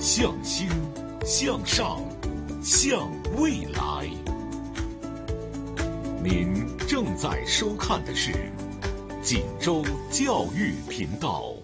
向心，向上，向未来。您正在收看的是锦州教育频道。